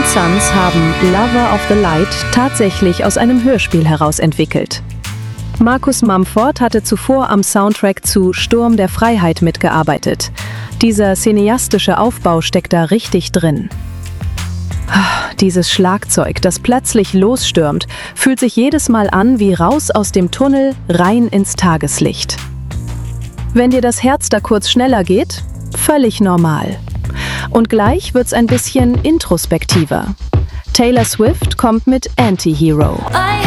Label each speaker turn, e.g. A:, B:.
A: Sons haben Lover of the Light tatsächlich aus einem Hörspiel heraus entwickelt. Marcus Mumford hatte zuvor am Soundtrack zu Sturm der Freiheit mitgearbeitet. Dieser cineastische Aufbau steckt da richtig drin. Dieses Schlagzeug, das plötzlich losstürmt, fühlt sich jedes Mal an wie raus aus dem Tunnel rein ins Tageslicht. Wenn dir das Herz da kurz schneller geht, völlig normal. Und gleich wird's ein bisschen introspektiver. Taylor Swift kommt mit Anti-Hero.